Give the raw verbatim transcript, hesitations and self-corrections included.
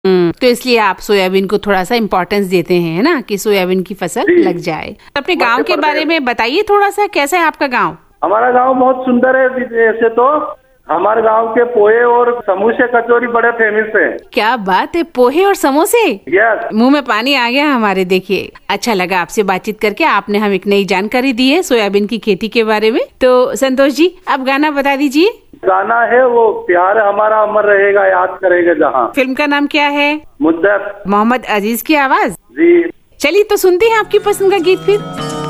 हम्म, तो इसलिए आप सोयाबीन को थोड़ा सा इम्पोर्टेंस देते हैं, है ना, कि सोयाबीन की फसल लग जाए। अपने गांव के बारे में बताइए थोड़ा सा, कैसा है आपका गांव? हमारा गांव बहुत सुंदर है। ऐसे तो हमारे गांव के पोहे और समोसे कचौरी बड़े फेमस है। क्या बात है, पोहे और समोसे? यस। मुंह में पानी आ गया हमारे। देखिए, अच्छा लगा आपसे बातचीत करके, आपने हम एक नई जानकारी दी है सोयाबीन की खेती के बारे में। तो संतोष जी, अब गाना बता दीजिए। गाना है वो प्यार हमारा अमर रहेगा, याद करेगा जहाँ। फिल्म का नाम क्या है? मुद्दत। मोहम्मद अजीज की आवाज। जी। चलिए तो सुनते हैं आपकी पसंद का गीत फिर।